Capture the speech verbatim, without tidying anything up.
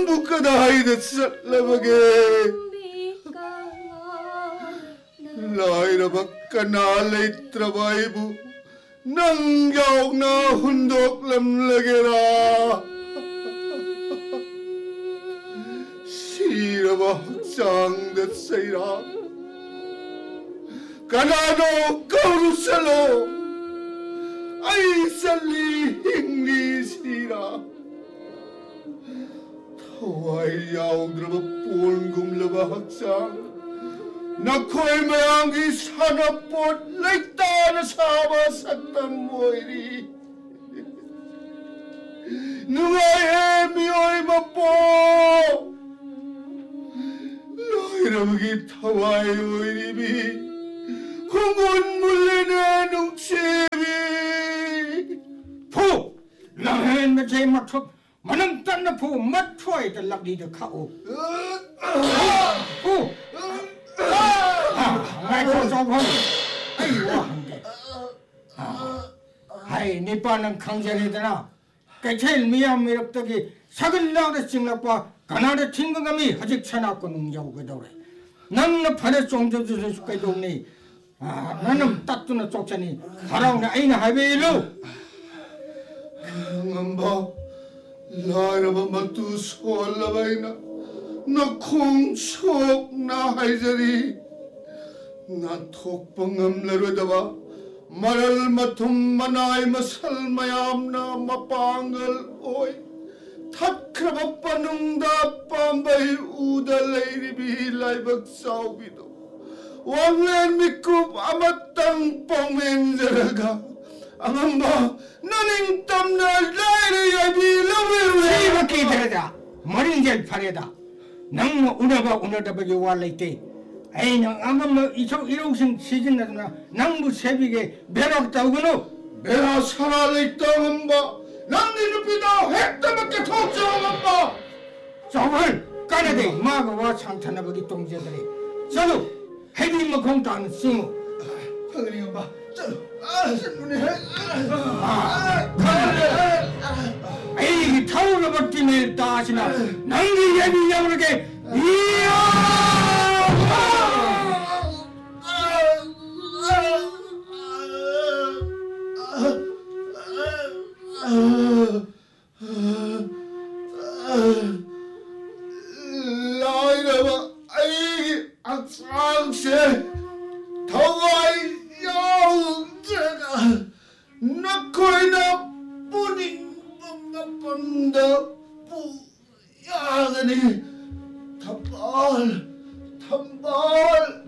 bukadahayda sa labagay. Laira bakkanalay trabaybo nang yaw na hundok lamlagera. Sira ba haksangdat sayra kanano kaurusalo ay sali hindi sira. Taway yaw draba pulgum labahaksan nakoy mayang isanapot laita na sama sa tamoyri. Nungay emiyoy mapo loira magitaway oyribi kungun muli na nung sibi. Po! Lahen na jay matok manang tan na po matway da lagdi da kao. Po! Ngay ko sa po ay wahande. Ay nipa ng kangjari da na kachel miya mirakdagi 사글라가 찡락과 가나다 팅근감이 아직 차나고 농자오게 더래 남나 판에 쫑저주서 죽게 동네 아 나는 따뚜나 쫓자니 가라오네 아이나 하베일로 ngamba laira ba matu sola baina na kong chok na haijari na thok pangam larwada ba maral mathum manay masal mayam na mapangal oy 탁크바 빠능다 빰바이 우달레이리비 라이박 사우비도 왕랜 미쿠 아마땅 뻥맨자라가 아만바 나닝 땀나 라이리 야비 라웨웨 시바키 데레다 머링젤 파레다 낭모 우나바 우나다바기 war라이테 에이나 아마마 이초 이롱신 시즌나드나 낭부 세비게 메락다우고노 메라 살아있다 엄바 남니 눕히다 핵다밖에 톡정엄마 저걸 까나대 마고와 상타나버기 동지들이 저도 핵임마 공탄 싱우 하늘이 엄마 저 알았어 눈이 핵 아 에이 타오르 버티밀 따시나 낭기 예비 야무르게 이야 라이라마 아이 악상세 더와이 야우제가 나코이나 뿌닝 뻔다 뿌야가니 탐발 탐발